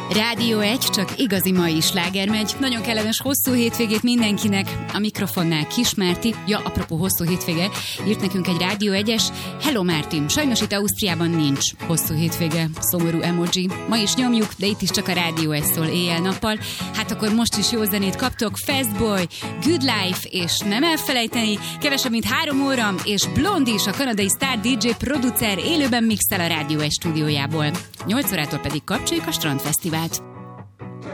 Rádió 1, csak igazi mai sláger megy. Nagyon kellemes hosszú hétvégét mindenkinek. A mikrofonnál Kis Márti. Ja, apropó hosszú hétvége, írt nekünk egy Rádió 1-es. Hello Mártin, sajnos itt Ausztriában nincs hosszú hétvége. Szomorú emoji. Ma is nyomjuk, de itt is csak a Rádió 1 szól éjjel-nappal. Hát akkor most is jó zenét kaptok. Fastboy, Good Life, és nem elfelejteni, kevesebb mint 3 óra, és Blond is, a kanadai sztár DJ producer élőben mixel a Rádió 1 stúdiójából. 8 órától pedig kapcsoljuk a Strandfesztivált.